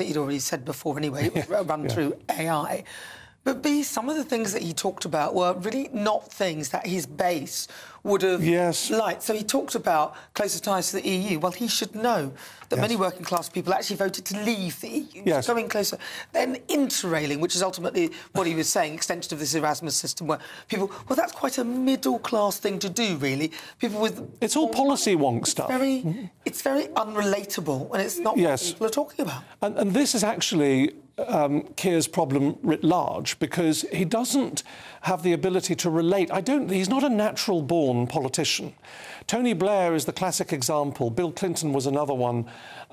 that he'd already said before anyway. It was run through AI. But B, some of the things that he talked about were really not things that his base would have liked. So he talked about closer ties to the EU. Well, he should know that many working class people actually voted to leave the EU. Yes. Going closer. Then interrailing, which is ultimately what he was saying, extension of this Erasmus system, where people, well, that's quite a middle class thing to do, really. People with... It's all policy wonk stuff. It's very unrelatable, and it's not what people are talking about. And this is actually Keir's problem writ large, because he doesn't have the ability to relate. He's not a natural-born politician. Tony Blair is the classic example. Bill Clinton was another one.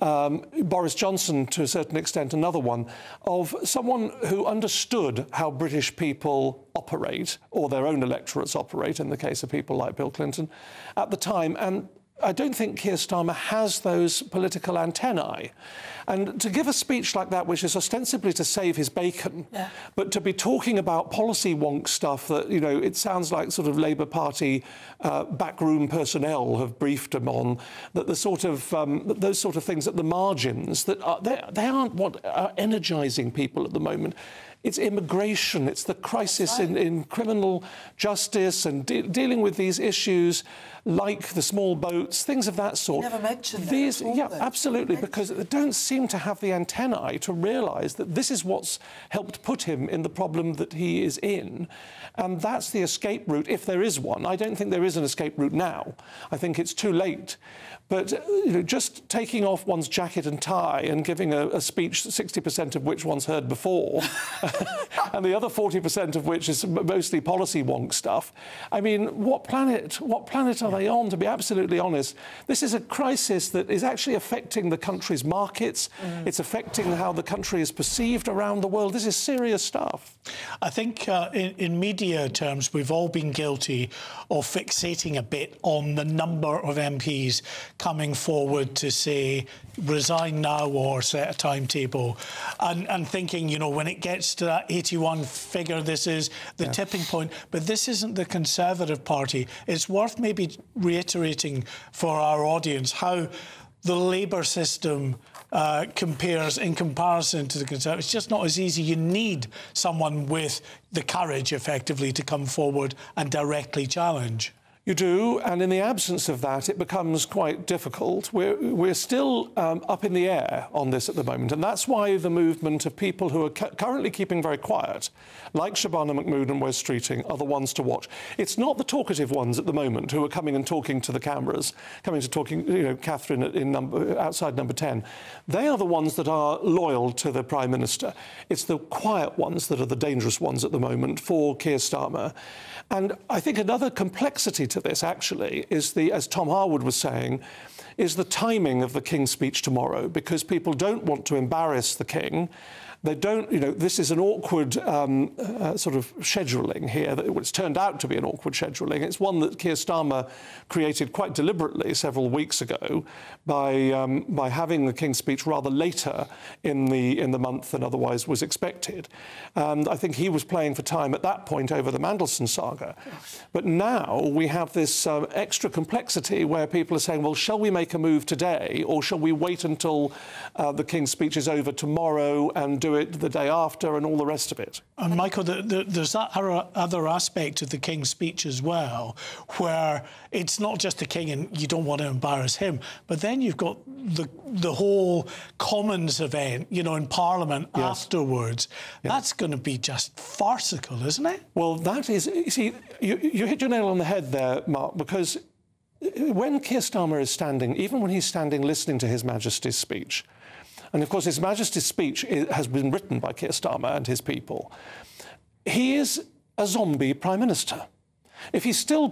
Boris Johnson, to a certain extent, another one, of someone who understood how British people operate, or their own electorates operate, in the case of people like Bill Clinton, at the time. And I don't think Keir Starmer has those political antennae. And to give a speech like that, which is ostensibly to save his bacon, but to be talking about policy wonk stuff that, you know, it sounds like sort of Labour Party backroom personnel have briefed him on, that the sort of, those sort of things at the margins, that they aren't what are energising people at the moment. It's immigration, it's the crisis in criminal justice and dealing with these issues like the small boats, things of that sort. Never mentioned that. Yeah, absolutely, because they don't seem to have the antennae to realise that this is what's helped put him in the problem that he is in. And that's the escape route, if there is one. I don't think there is an escape route now. I think it's too late. But you know, just taking off one's jacket and tie and giving a speech, 60% of which one's heard before, and the other 40% of which is mostly policy wonk stuff. I mean, what planet are they on, to be absolutely honest? This is a crisis that is actually affecting the country's markets. It's affecting how the country is perceived around the world. This is serious stuff. I think in media terms, we've all been guilty of fixating a bit on the number of MPs coming forward to say, resign now or set a timetable, and thinking, you know, when it gets to that 81 figure, this is the tipping point. But this isn't the Conservative Party. It's worth maybe reiterating for our audience how the Labour system compares in comparison to the Conservative. It's just not as easy. You need someone with the courage, effectively, to come forward and directly challenge. You do, and in the absence of that, it becomes quite difficult. We're still up in the air on this at the moment, and that's why the movement of people who are currently keeping very quiet, like Shabana Mahmood and Wes Streeting, are the ones to watch. It's not the talkative ones at the moment who are coming and talking to the cameras, coming to talking, you know, Catherine outside number 10. They are the ones that are loyal to the Prime Minister. It's the quiet ones that are the dangerous ones at the moment for Keir Starmer. And I think another complexity to this, actually, is as Tom Harwood was saying, is the timing of the King's speech tomorrow, because people don't want to embarrass the King. They don't, you know, this is an awkward sort of scheduling here. It's turned out to be an awkward scheduling. It's one that Keir Starmer created quite deliberately several weeks ago by having the King's speech rather later in the month than otherwise was expected. And I think he was playing for time at that point over the Mandelson saga. But now we have this extra complexity where people are saying, well, shall we make a move today, or shall we wait until the King's speech is over tomorrow and do it the day after and all the rest of it? And Michael, there's that other aspect of the King's speech as well, where it's not just the King and you don't want to embarrass him, but then you've got the whole Commons event, you know, in Parliament afterwards. That's going to be just farcical, isn't it? Well, that is... You see, you hit your nail on the head there, Mark, because when Keir Starmer is standing, even when he's standing listening to His Majesty's speech, and of course His Majesty's speech has been written by Keir Starmer and his people, he is a zombie Prime Minister. If he's still